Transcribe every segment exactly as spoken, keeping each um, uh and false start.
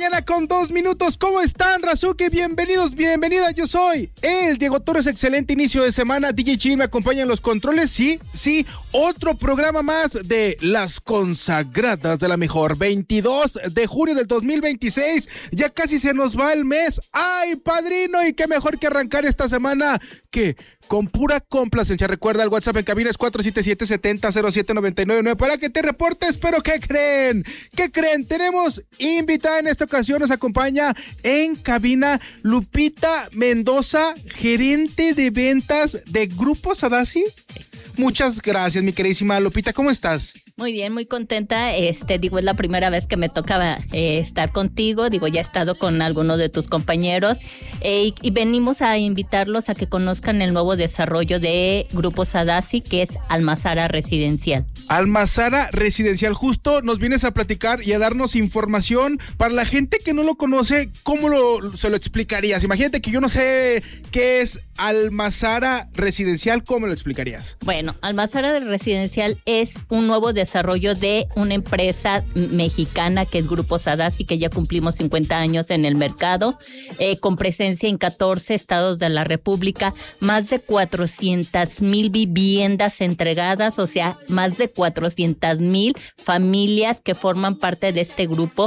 mañana con dos minutos. ¿Cómo están, Razuki? Bienvenidos, bienvenidas. Yo soy el Diego Torres. Excelente inicio de semana. D J Chin me acompaña en los controles. Sí, sí, otro programa más de Las Consagradas de la Mejor. veintidós de junio del dos mil veintiséis. Ya casi se nos va el mes. ¡Ay, padrino! Y qué mejor que arrancar esta semana que con pura complacencia. Recuerda, el WhatsApp en cabina es cuatro siete siete, siete cero, cero siete nueve nueve para que te reportes. Pero ¿qué creen? ¿Qué creen? Tenemos invitada en esta ocasión. Nos acompaña en cabina Lupita Mendoza, gerente de ventas de Grupo Sadassi. Muchas gracias, mi queridísima Lupita. ¿Cómo estás? Muy bien, muy contenta. Este, digo, es la primera vez que me tocaba eh, estar contigo. Digo, ya he estado con algunos de tus compañeros eh, y, y venimos a invitarlos a que conozcan el nuevo desarrollo de Grupo Sadassi, que es Almazara Residencial. Almazara Residencial, justo nos vienes a platicar y a darnos información para la gente que no lo conoce. ¿Cómo lo, se lo explicarías? Imagínate que yo no sé qué es Almazara Residencial, ¿cómo lo explicarías? Bueno, Almazara Residencial es un nuevo desarrollo de una empresa mexicana que es Grupo Sadassi, que ya cumplimos cincuenta años en el mercado, eh, con presencia en catorce estados de la República, más de cuatrocientas mil viviendas entregadas, o sea, más de cuatrocientas mil familias que forman parte de este grupo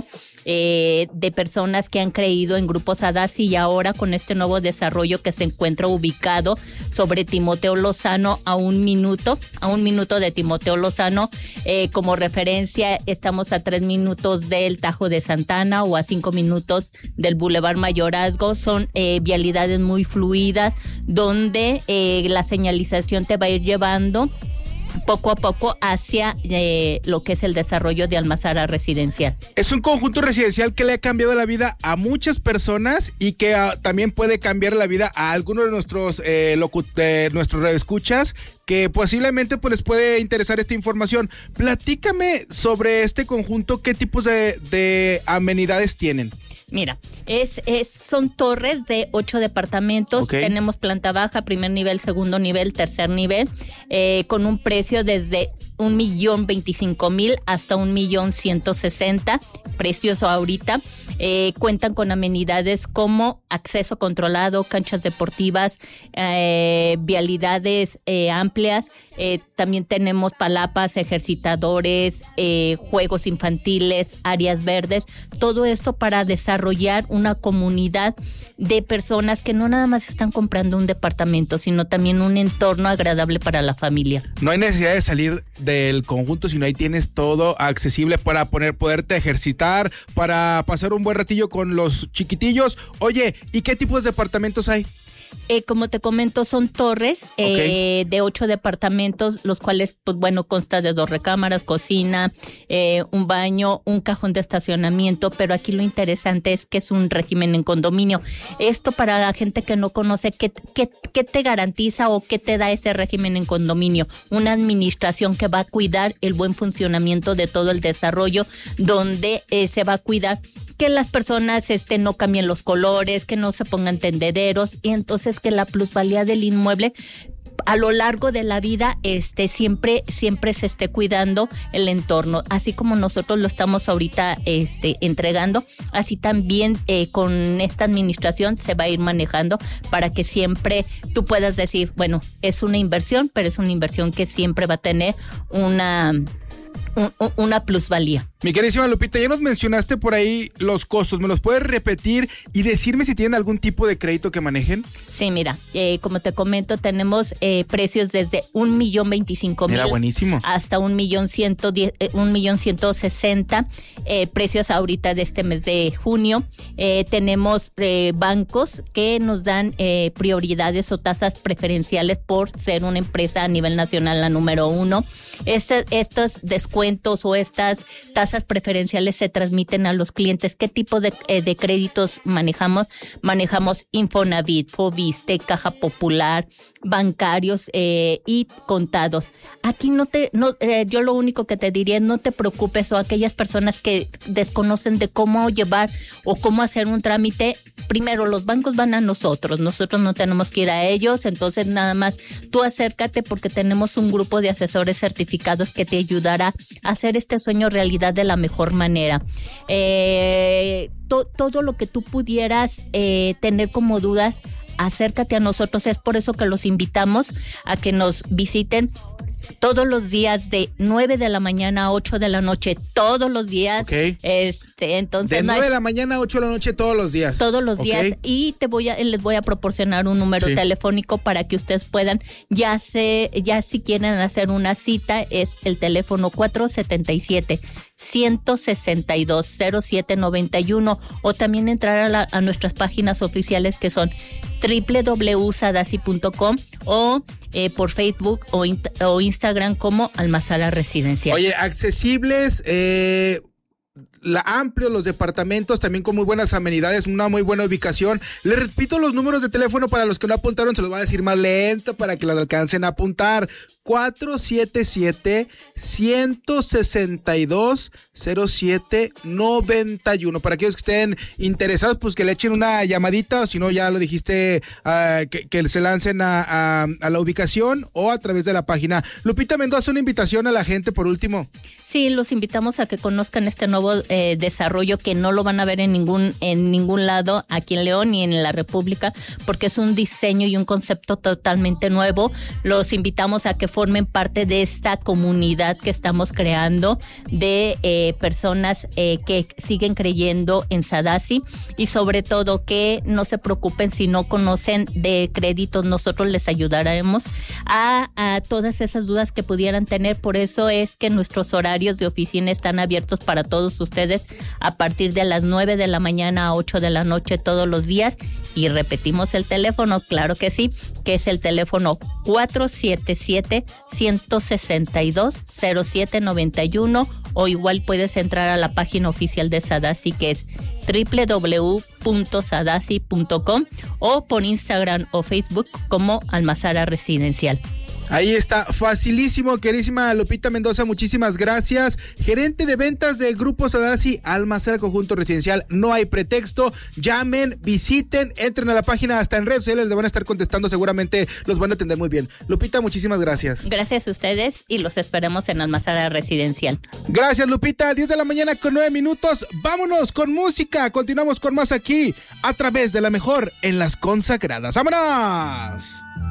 eh, de personas que han creído en Grupo Sadassi, y ahora con este nuevo desarrollo que se encuentra ubicado sobre Timoteo Lozano, a un minuto, a un minuto de Timoteo Lozano. Eh, como referencia, estamos a tres minutos del Tajo de Santana o a cinco minutos del Boulevard Mayorazgo. Son eh, vialidades muy fluidas donde eh, la señalización te va a ir llevando poco a poco hacia eh, lo que es el desarrollo de Almazara Residencial. Es un conjunto residencial que le ha cambiado la vida a muchas personas y que uh, también puede cambiar la vida a algunos de nuestros eh, locu- eh, nuestros radioescuchas que posiblemente pues les puede interesar esta información. Platícame sobre este conjunto, ¿qué tipos de, de amenidades tienen? Mira, es, es son torres de ocho departamentos. Okay. Tenemos planta baja, primer nivel, segundo nivel, tercer nivel, eh, con un precio desde un millón veinticinco mil hasta un millón ciento sesenta, precios ahorita. Eh, cuentan con amenidades como acceso controlado, canchas deportivas, eh, vialidades eh, amplias. Eh, también tenemos palapas, ejercitadores, eh, juegos infantiles, áreas verdes. Todo esto para desarrollar una comunidad de personas que no nada más están comprando un departamento, sino también un entorno agradable para la familia. No hay necesidad de salir del conjunto, sino ahí tienes todo accesible para poner, poderte ejercitar, para pasar un buen ratillo con los chiquitillos. Oye, ¿y qué tipos de departamentos hay? Eh, como te comento, son torres eh, okay. de ocho departamentos, los cuales, pues bueno, consta de dos recámaras, cocina, eh, un baño, un cajón de estacionamiento, pero aquí lo interesante es que es un régimen en condominio. Esto para la gente que no conoce, ¿qué, qué, qué te garantiza o qué te da ese régimen en condominio? Una administración que va a cuidar el buen funcionamiento de todo el desarrollo, donde eh, se va a cuidar que las personas este, no cambien los colores, que no se pongan tendederos, y entonces que la plusvalía del inmueble a lo largo de la vida este siempre siempre se esté cuidando el entorno, así como nosotros lo estamos ahorita este entregando, así también eh, con esta administración se va a ir manejando para que siempre tú puedas decir, bueno, es una inversión, pero es una inversión que siempre va a tener una una plusvalía. Mi queridísima Lupita, ya nos mencionaste por ahí los costos, ¿me los puedes repetir y decirme si tienen algún tipo de crédito que manejen? Sí, mira, eh, como te comento, tenemos eh, precios desde un millón veinticinco mil buenísimo. hasta un millón ciento diez, eh, un millón ciento sesenta, eh, precios ahorita de este mes de junio. Eh, tenemos eh, bancos que nos dan eh, prioridades o tasas preferenciales por ser una empresa a nivel nacional la número uno. Este, estos descuentos o estas tasas preferenciales se transmiten a los clientes. ¿Qué tipo de, eh, de créditos manejamos? Manejamos Infonavit, Foviste, Caja Popular, bancarios eh, y contados. Aquí no te, no, eh, yo lo único que te diría es no te preocupes, o aquellas personas que desconocen de cómo llevar o cómo hacer un trámite. Primero, los bancos van a nosotros, nosotros no tenemos que ir a ellos, entonces nada más tú acércate porque tenemos un grupo de asesores certificados que te ayudará a hacer este sueño realidad de la mejor manera. Eh, to, todo lo que tú pudieras eh, tener como dudas, acércate a nosotros. Es por eso que los invitamos a que nos visiten todos los días de nueve de la mañana a ocho de la noche, todos los días. Okay. Este, entonces de no nueve hay, de la mañana a ocho de la noche todos los días. Todos los okay. días, y te voy a les voy a proporcionar un número sí. telefónico para que ustedes puedan, ya se ya si quieren hacer una cita, es el teléfono cuatro siete siete, uno seis dos, cero siete nueve uno, o también entrar a, la, a nuestras páginas oficiales que son doble u doble u doble u punto sadasi punto com o eh, por Facebook o, in, o Instagram como Almazara Residencial. Oye, accesibles, eh, la amplios los departamentos, también con muy buenas amenidades, una muy buena ubicación. Les repito los números de teléfono para los que no apuntaron, se los voy a decir más lento para que los alcancen a apuntar. cuatro siete siete, uno seis dos, cero siete nueve uno. Para aquellos que estén interesados, pues que le echen una llamadita, o si no, ya lo dijiste, uh, que, que se lancen a, a, a la ubicación o a través de la página. Lupita Mendoza, una invitación a la gente por último. Sí, los invitamos a que conozcan este nuevo eh, desarrollo que no lo van a ver en ningún en ningún lado aquí en León ni en la República, porque es un diseño y un concepto totalmente nuevo. Los invitamos a que formen parte de esta comunidad que estamos creando de eh, personas eh, que siguen creyendo en Sadasi, y sobre todo que no se preocupen si no conocen de créditos, nosotros les ayudaremos a, a todas esas dudas que pudieran tener. Por eso es que nuestros horarios de oficina están abiertos para todos ustedes a partir de las nueve de la mañana a ocho de la noche todos los días, y repetimos el teléfono, claro que sí, que es el teléfono cuatro siete siete, uno seis dos, cero siete nueve uno, o igual puedes entrar a la página oficial de Sadasi, que es doble u doble u doble u punto sadasi punto com, o por Instagram o Facebook como Almazara Residencial. Ahí está, facilísimo, querísima Lupita Mendoza, muchísimas gracias. Gerente de ventas de Grupo Sadasi, Almazara Conjunto Residencial. No hay pretexto, llamen, visiten, entren a la página, hasta en redes sociales les van a estar contestando, seguramente los van a atender muy bien. Lupita, muchísimas gracias. Gracias a ustedes y los esperamos en Almazara Residencial. Gracias, Lupita, diez de la mañana con nueve minutos. Vámonos con música, continuamos con más aquí, a través de la mejor en las consagradas. ¡Vámonos!